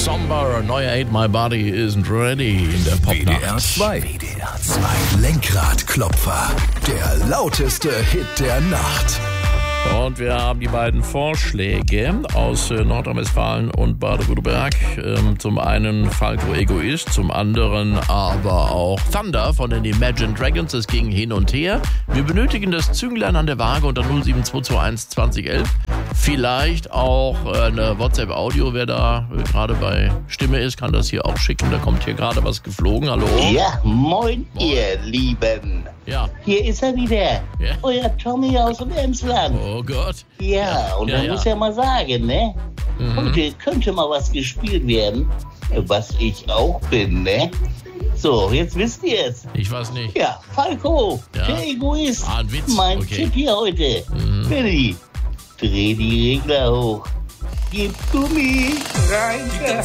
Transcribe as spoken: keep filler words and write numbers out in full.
Somber, neuer Ain't My Body Isn't Ready in der W D R Popnacht. zwei. W D R zwei. Lenkradklopfer. Der lauteste Hit der Nacht. Und wir haben die beiden Vorschläge aus äh, Nordrhein-Westfalen und Baden-Württemberg. Ähm, zum einen Falco Egoist, zum anderen aber auch Thunder von den Imagine Dragons. Es ging hin und her. Wir benötigen das Zünglein an der Waage unter null sieben zwei zwei eins zwanzig elf. Vielleicht auch äh, eine WhatsApp-Audio. Wer da äh, gerade bei Stimme ist, kann das hier auch schicken. Da kommt hier gerade was geflogen. Hallo? Ja, moin, moin. Ihr Lieben. Ja. Hier ist er wieder. Ja. Euer Tommy aus dem Emsland. Oh Gott. Ja, Ja, und ja, man ja. muss ja mal sagen, ne? Mhm. Heute könnte mal was gespielt werden, was ich auch bin, ne? So, jetzt wisst ihr es. Ich weiß nicht. Ja, Falco, Ja. der Egoist. Ah, ein Witz. Mein Okay. Tipp hier heute. Mhm. Billy, dreh die Regler hoch. Gib Gummi rein.